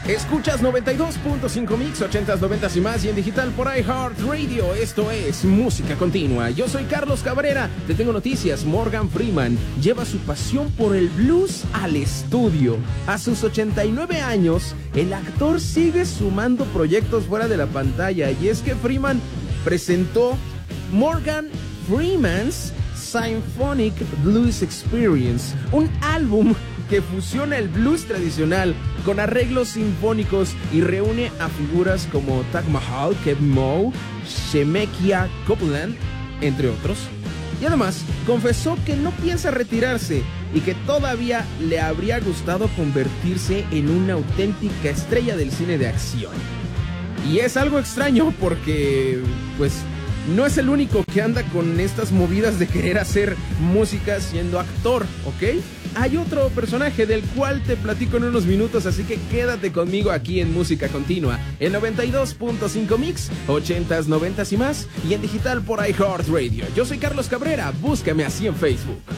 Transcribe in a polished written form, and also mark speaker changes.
Speaker 1: Escuchas 92.5 Mix, 80s, 90s y más, y en digital por iHeartRadio. Esto es Música Continua. Yo soy Carlos Cabrera. Te tengo noticias. Morgan Freeman lleva su pasión por el blues al estudio. A sus 89 años, el actor sigue sumando proyectos fuera de la pantalla. Y es que Freeman presentó Morgan Freeman's Symphonic Blues Experience, un álbum que fusiona el blues tradicional con arreglos sinfónicos y reúne a figuras como Taj Mahal, Kevin Moe, Shemekia Copeland, entre otros. Y además, confesó que no piensa retirarse y que todavía le habría gustado convertirse en una auténtica estrella del cine de acción. Y es algo extraño porque, pues, no es el único que anda con estas movidas de querer hacer música siendo actor, ¿ok? Hay otro personaje del cual te platico en unos minutos, así que quédate conmigo aquí en Música Continua, en 92.5 Mix, 80s, 90s y más, y en digital por iHeartRadio. Yo soy Carlos Cabrera, búscame así en Facebook.